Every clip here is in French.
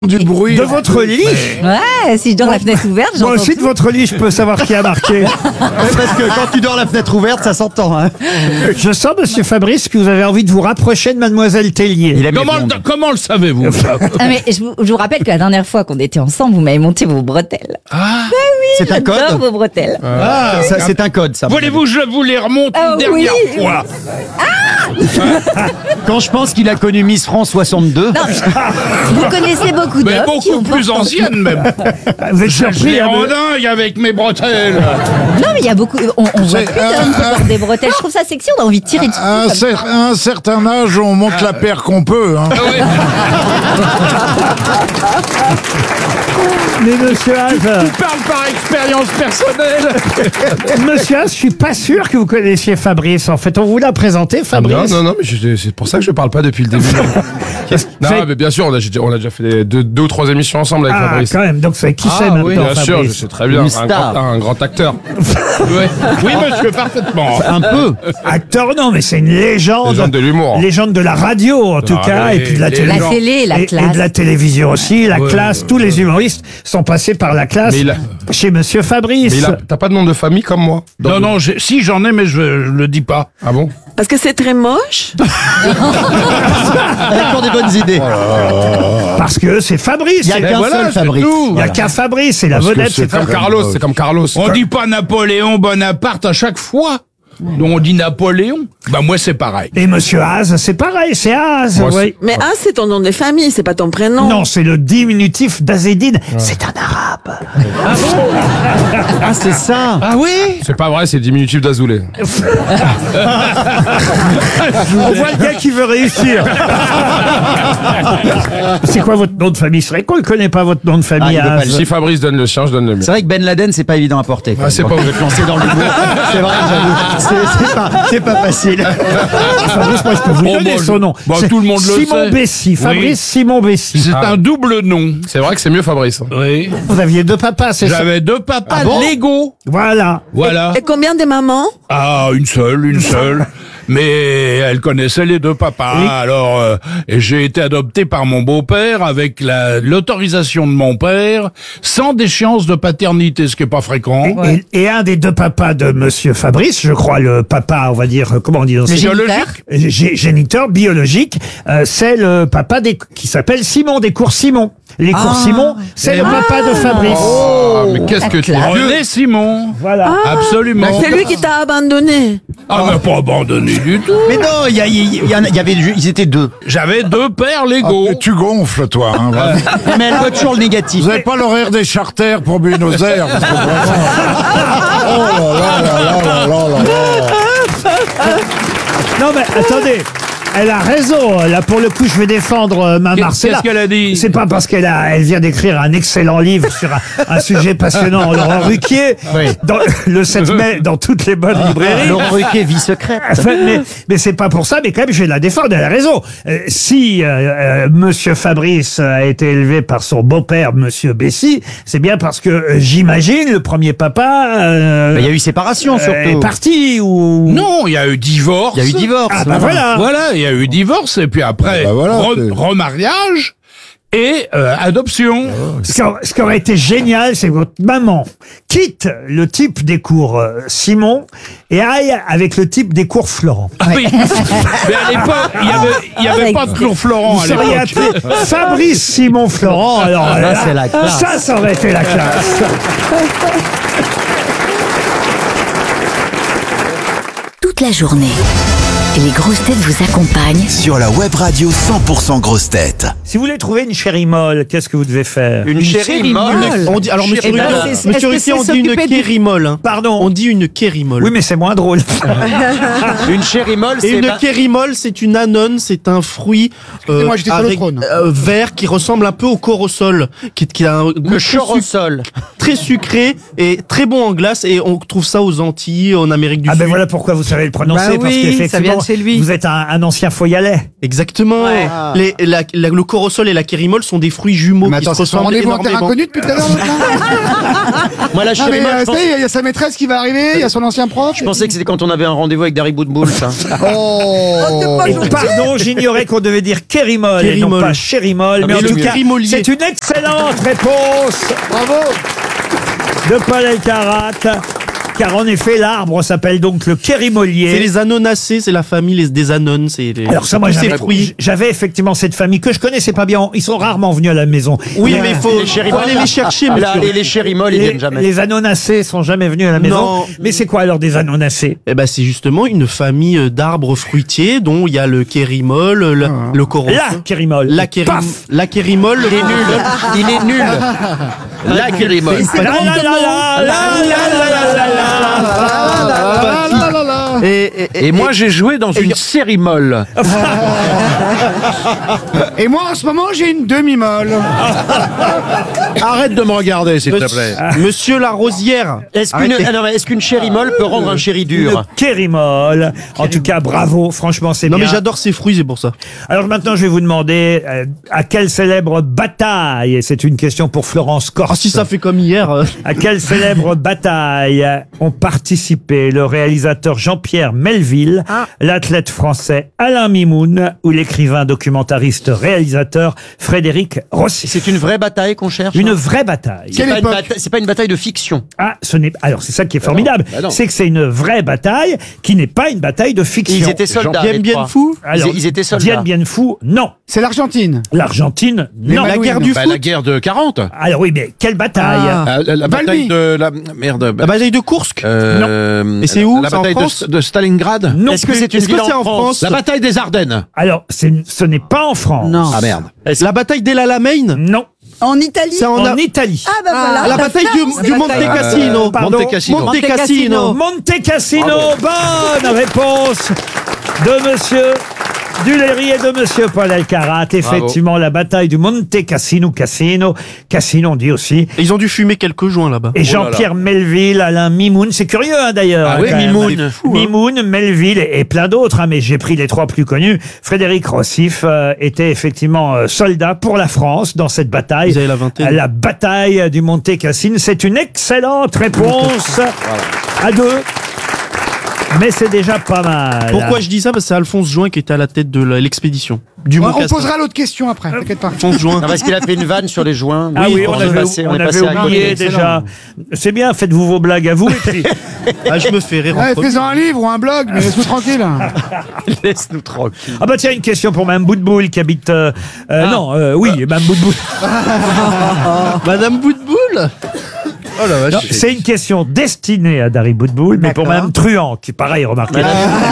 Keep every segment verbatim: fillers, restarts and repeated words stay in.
Du bruit. De votre lit? Ouais, si je dors la fenêtre ouverte, j'entends Moi aussi, de tout. votre lit, je peux savoir qui a marqué. Ouais, parce que quand tu dors la fenêtre ouverte, ça s'entend. Hein. Je sens, monsieur Fabrice, que vous avez envie de vous rapprocher de mademoiselle Tellier. Il aime les Comment, blondes. le, comment le savez-vous? Ah, mais je vous, je vous rappelle que la dernière fois qu'on était ensemble, vous m'avez monté vos bretelles. Ah, C'est un J'adore code. vos bretelles. Ah, ça, c'est un code, ça. voulez-vous que je vous les remonte Ah, une dernière oui. fois? Quand je pense qu'il a connu Miss France soixante-deux. Non, mais vous connaissez beaucoup Mais d'hommes qui ont beaucoup plus porté- ancienne même. Vous êtes Je surpris, les hein, rends de- dingue avec mes bretelles. Non, mais il y a beaucoup. On, on voit C'est plus un- d'hommes qui un- portent des bretelles. Je trouve ça sexy. On a envie de tirer dessus. À un, comme cer- ça. à un certain âge, on monte la paire qu'on peut. Hein. Ah oui. Mais monsieur Haas, Je parle par expérience personnelle. monsieur Haas, je suis pas sûr que vous connaissiez Fabrice. En fait, on vous l'a présenté, Non, Fabrice. non, non, mais je- c'est pour ça que je parle pas depuis le début. non, Fait- mais bien sûr, on a, j'ai- on a déjà fait des- deux, deux ou trois émissions ensemble avec Ah, Fabrice. quand même. Donc, c'est qui c'est Ah maintenant, oui, bien sûr, je Fabrice? sais très bien. Une Un star. grand, un grand acteur. Oui, oui, monsieur, parfaitement. Un peu. Acteur, non, mais c'est une légende. Légende de l'humour. Légende de la radio, en tout Ah, cas, les- et puis de la les télé. La télé, la et, classe. et de la télévision aussi, la Ouais, classe. ouais, Tous ouais. les humoristes sont passés par la classe Mais il a- chez monsieur Fabrice. Mais il a- t'as pas de nom de famille comme moi? Non, non, j'ai- si j'en ai, mais je, je le dis pas. Ah bon? Parce que c'est très moche. Elle a encore des bonnes idées. Parce que c'est Fabrice. Il y a C'est- qu'un voilà, seul c'est Fabrice. tout. il y a qu'un Fabrice, c'est la Parce que vedette. c'est c'est comme Fabrice. Carlos, c'est comme Carlos. On dit pas Napoléon Bonaparte à chaque fois. Donc on dit Napoléon. Bah moi c'est pareil. Et monsieur Haas, c'est pareil, c'est Haas. Moi, oui. Mais ah, c'est ton nom de famille, c'est pas ton prénom. Non, c'est le diminutif d'Azedine. C'est un arabe. Ah, c'est ça. Ah oui? C'est pas vrai, c'est le diminutif d'Azoulay. On voit le gars qui veut réussir. C'est quoi votre nom de famille? C'est vrai qu'on ne connaît pas votre nom de famille. Ah, il veut pas Haas. le Si Fabrice donne le sien, je donne le mien. C'est vrai que Ben Laden, c'est pas évident à porter. quoi. Ah, c'est Quand pas tu vrai. veux te lancer dans le l'humour. C'est vrai, j'avoue. C'est, c'est pas, c'est pas facile. Fabrice, moi, je peux vous Bon, donner bon, son nom. bon, C'est tout le monde le Simon sait. Bessy. Fabrice Oui. Simon Bessy. C'est Ah. un double nom. C'est vrai que c'est mieux Fabrice. hein. Oui. Vous aviez deux papas, c'est ça? J'avais deux papas Ah bon légaux. Voilà. Voilà. Et combien de mamans? Ah, une seule, une seule. Mais elle connaissait les deux papas. Oui. Alors, euh, et j'ai été adopté par mon beau-père avec la- l'autorisation de mon père, sans déchéance de paternité, ce qui est pas fréquent. Et, et un des deux papas de monsieur Fabrice, je crois le papa, on va dire, euh, comment on dit dans Le ce géniteur. Gé- géniteur biologique, euh, c'est le papa des, qui s'appelle Simon, des cours Simon. Les cours Simon, c'est le papa de Fabrice. Oh, mais qu'est-ce la que tu classe. vieux. René Simon. Voilà. Absolument. C'est lui qui t'a abandonné. Ah, mais pas abandonné du tout. Mais non, il y, a- il y, en a- il y avait, ils étaient deux. J'avais deux pères légaux. Ah, tu gonfles, toi. Hein, vraiment. Mais elle voit toujours le négatif. Vous n'avez pas l'horaire des charters pour Buenos Aires parce que vraiment... Oh là là là là là là là. Non mais attendez. Elle a raison. Là, pour le coup, je vais défendre euh, ma Qu'est- Marcella. qu'est-ce qu'elle a dit? C'est pas parce qu'elle a, elle vient d'écrire un excellent livre sur un, un sujet passionnant, Laurent Ruquier, Oui. dans, le sept mai, dans toutes les bonnes librairies. Laurent Ruquier, vie secrète. Enfin, mais, mais c'est pas pour ça, mais quand même, je vais la défendre, elle a raison. Euh, si euh, euh, Monsieur Fabrice a été élevé par son beau-père, Monsieur Bessy, c'est bien parce que, euh, j'imagine, le premier papa euh, Mais il y a eu séparation, euh, surtout. est parti ou... Non, il y a eu divorce. Il y a eu divorce. Ah bah voilà. Voilà, il y a eu divorce et puis après Ah bah voilà, re- c'est- remariage et euh, adoption. Ce qui, a- ce qui aurait été génial, c'est que votre maman quitte le type des cours euh, Simon et aille avec le type des cours Florent. Ah oui. Mais à l'époque, il y avait, il y avait Avec- pas de cours Florent Vous à seriez l'époque. appelé Fabrice Simon Florent. Alors Là, là, c'est la classe. ça, ça aurait été la classe. Toute la journée, les grosses têtes vous accompagnent Sur la web radio cent pour cent grosses têtes. Si vous voulez trouver une chérie molle, qu'est-ce que vous devez faire? Une chérie molle. On dit, alors, monsieur Eh ben, Ruquier, c'est- monsieur est-ce que Ruquier, on c'est dit une s'occuper du- kérimole. Hein. Pardon. On dit une kérimole. Oui, mais c'est moins drôle. Une chérie molle, Et c'est une pas- kérimole, c'est une anone, c'est un fruit euh, Excusez-moi, j'étais sur le avec, trône. euh, vert qui ressemble un peu au corosol, qui, qui a un goût le très, chor au suc- sol. très sucré et très bon en glace. Et on trouve ça aux Antilles, en Amérique du Ah Sud. ben voilà pourquoi vous savez le prononcer. Bah parce oui, qu'effectivement, ça vient c'est lui. vous êtes un, un ancien foyalais. Exactement. Ouais. Les, la, la- le corosol et la kérimol sont des fruits jumeaux Mais qui attends, se c'est son ressemblent rendez-vous en terre énormément. inconnue depuis tout à l'heure. Moi, la Ah, mais chérie, euh, je, ça y est, il y a sa maîtresse qui va arriver, il y a son ancien prof. je pensais que c'était quand on avait un rendez-vous avec Dari Boudboul, ça. Oh. Et pardon, j'ignorais qu'on devait dire kérimol et non Kérimol. pas chérimol. Mais mais en le tout cas, kérimolier. c'est une excellente réponse Bravo. de Paul Elkarat. Car en effet, l'arbre s'appelle donc le kérimolier. C'est les anonacées, c'est la famille les- des anones. C'est les, Alors ça, moi, tous ces j'avais, fruits. j'avais effectivement cette famille que je connaissais pas bien. Ils sont rarement venus à la maison. Oui, Les- mais il faut, Les chérimol, faut aller les chercher, Là, monsieur. les, les chérimol, ils les, viennent jamais. les anonacées sont jamais venus à la maison. Non. Mais c'est quoi alors des anonacées? Eh ben, c'est justement une famille euh, d'arbres fruitiers dont il y a le kérimol, le, le corosol. La kérimol. La, kérim- Paf. la kérimol. Il est nul. Il est nul. La kérimol. La, la, la, la, la, la, la, la, la, la. Et, et, et- Et moi, j'ai joué dans une série molle. Et moi, en ce moment, j'ai une demi-molle. Arrête de me regarder, s'il te Monsieur, plaît. Monsieur Larosière. Est-ce qu'une Arrêtez. ah non, mais est-ce qu'une chérimol peut rendre un chéri dur? Le kérimol. En tout cas, bravo. Franchement, c'est Non, bien. mais j'adore ces fruits, c'est pour ça. Alors maintenant, je vais vous demander euh, à quelle célèbre bataille, et c'est une question pour Florence Corse. Ah, si ça fait comme hier. euh, À quelle célèbre bataille ont participé le réalisateur Jean-Pierre Melville, l'athlète français Alain Mimoun ou l'écrivain documentariste réalisateur Frédéric Rossi? C'est une vraie bataille qu'on cherche. Une hein vraie bataille. C'est Quelle pas, une époque bata- c'est pas une bataille de fiction. Ah, ce n'est alors c'est ça qui est formidable, bah non. c'est que c'est une vraie bataille qui n'est pas une bataille de Et fiction. ils étaient soldats. Bien les bien trois. fou. Alors, ils, ils étaient soldats. Bien bien fou, non. C'est l'Argentine. L'Argentine, non. La guerre du Bah, foot. la guerre de quarante. Alors oui, mais quelle bataille? Ah. Ah, la, la Valmy. bataille de la merde. La bataille de Kursk. Euh, Et c'est où? La C'est en bataille France de, de Stalingrad. Non Est-ce que plus. c'est une Est-ce que ville c'est en en France? France La bataille des Ardennes. Alors, c'est- ce n'est pas en France. Non. Ah merde. La bataille d'El Alamein. Non. En Italie. C'est en, En A- Italie. Ah bah voilà. la bataille du, du Monte Cassino. Pardon. Monte Cassino. Monte Cassino. Monte Cassino. Bonne réponse de monsieur Duléry et de monsieur Paul Elkarat. Effectivement, la bataille du Monte Cassino, Cassino, Cassino on dit aussi. Et ils ont dû fumer quelques joints là-bas. Et Jean-Pierre Melville, Alain Mimoun, c'est curieux hein, d'ailleurs. Ah hein, oui, quand même. Mimoun. Mimoun, Melville et, et plein d'autres, hein, mais j'ai pris les trois plus connus. Frédéric Rossif euh, était effectivement euh, soldat pour la France dans cette bataille. Vous avez la vingtaine. La bataille du Monte Cassino, c'est une excellente réponse à deux. Mais c'est déjà pas mal. Pourquoi je dis ça? Parce que c'est Alphonse Join qui était à la tête de la- l'expédition. Du On, on Mocassin. posera l'autre question après, t'inquiète pas. Alphonse Join. Non, parce qu'il a fait une vanne sur les joints. Ah oui, on, on est avait, passé, on on est avait passé à oublié côté. déjà. C'est bien, faites-vous vos blagues à vous. Et puis, Ah, je me fais rire. Ouais, entre- fais-en un livre ou un blog, mais laisse-nous tranquille. Laisse-nous tranquille. ah bah tiens, une question pour Mme Boutboul qui habite... euh, euh, Non, euh, oui, Mme Boutboul. Madame Boutboul. Oh la vache. Non, c'est une question destinée à Dari Boutboul, mais pour D'accord. Mme Truand, qui pareil, remarquez,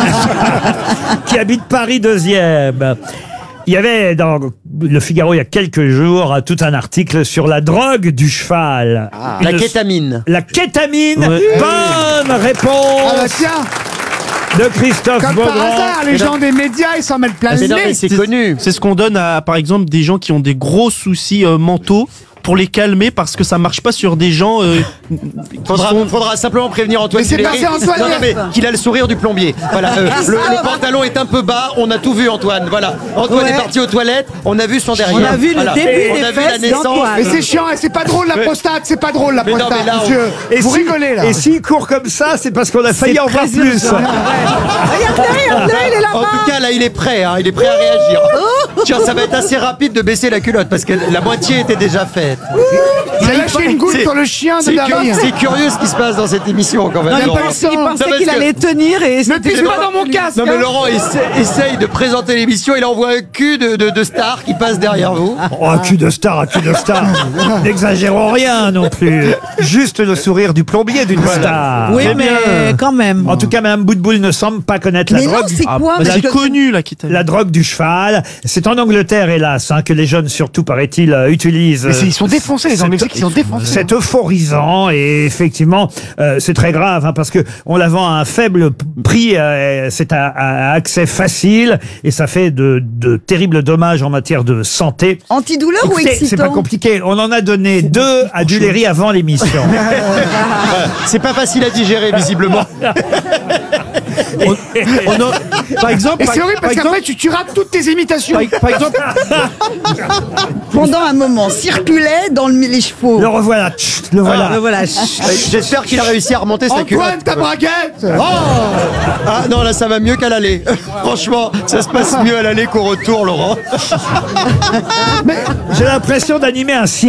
qui habite Paris deuxième. Il y avait dans Le Figaro il y a quelques jours tout un article sur la drogue du cheval. La Une- kétamine. La kétamine. Ouais. Bonne réponse Ah bah tiens, de Christophe comme par Beaugrand. hasard, les gens des médias, ils s'en mettent plein le Mais non, mais nez. c'est connu. C'est ce qu'on donne à, par exemple, des gens qui ont des gros soucis euh, mentaux pour les calmer parce que ça marche pas sur des gens. Euh, qui Faudra, sont- faudra simplement prévenir Antoine Mais c'est Duléry. pas- c'est Antoine Non, non, mais Duléry. qu'il a le sourire du plombier. Voilà, euh, le, le pantalon est un peu bas, on a tout vu Antoine. Voilà, Antoine Ouais. est parti aux toilettes, on a vu son derrière. On a vu le Voilà. début Et des on a vu la fesses naissance. d'Antoine. Mais c'est chiant, et c'est pas drôle la prostate, c'est pas drôle la Mais non, prostate, mais là, on- monsieur. Et Vous si- rigolez là. Et s'il court comme ça, c'est parce qu'on a failli C'est en voir très plus. urgent. Regardez, regardez, il est En là-bas. tout cas, là, il est prêt, hein, il est prêt à réagir. Tiens, ça va être assez rapide de baisser la culotte parce que la moitié était déjà faite. Il a lâché une goutte C'est- sur le chien de C'est Dari. cu- c'est curieux ce qui se passe dans cette émission quand même. Il a Laurent. pas eu le sang. Il Non, pensait parce qu'il que- allait tenir et Ne pisse pas dans mon casque. Non mais hein. Laurent essa- essaye de présenter l'émission, il envoie un cul de, de, de star qui passe derrière vous. Oh, un cul de star, un cul de star. N'exagérons rien non plus. Juste le sourire du plombier d'une star. Oui, Très mais bien. quand même. En tout cas, Mme Boutboul ne semble pas connaître la Mais non, drogue. c'est Ah, quoi bah, parce c'est que- connu la kétamine. La drogue du cheval. C'est en Angleterre, hélas, hein, que les jeunes, surtout, paraît-il, euh, utilisent. Mais c'est- ils sont défoncés, les Anglais, c'est- ils sont défoncés. C'est euphorisant et effectivement, euh, c'est très grave hein, parce que on la vend à un faible p- prix. euh, c'est à, à accès facile et ça fait de, de terribles dommages en matière de santé. Antidouleur ou Écoutez, excitant? c'est pas compliqué. On en a donné deux à Duléry avant l'émission. C'est pas facile à digérer visiblement. on, on a- par exemple, Et par, c'est horrible par parce exemple, qu'après tu, tu rates toutes tes imitations. par, par exemple, Pendant un moment, circulait dans le, les chevaux. Le revoilà. Tch, le voilà. Ah, le voilà. J'espère qu'il a réussi à remonter sa culotte. Antoine, ta braguette. Oh. Ah non, là ça va mieux qu'à l'aller. Franchement, ça se passe mieux à l'aller qu'au retour, Laurent. J'ai l'impression d'animer un cirque.